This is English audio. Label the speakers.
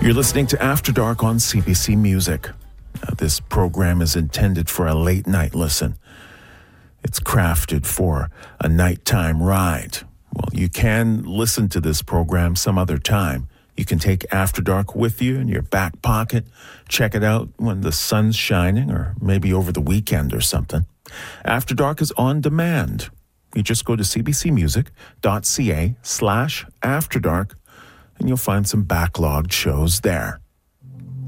Speaker 1: You're listening to After Dark on CBC Music. This program is intended for a late night listen. It's crafted for a nighttime ride. Well, you can listen to this program some other time. You can take After Dark with you in your back pocket. Check it out when the sun's shining or maybe over the weekend or something. After Dark is on demand. You just go to cbcmusic.ca/afterdark and you'll find some backlogged shows there.